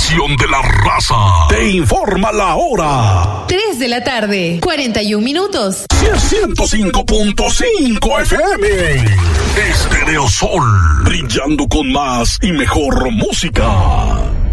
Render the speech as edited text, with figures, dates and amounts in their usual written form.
estación de la raza. Te informa la hora. 3 de la tarde, 41 minutos. 105.5 FM. Stereo Sol, brillando con más y mejor música.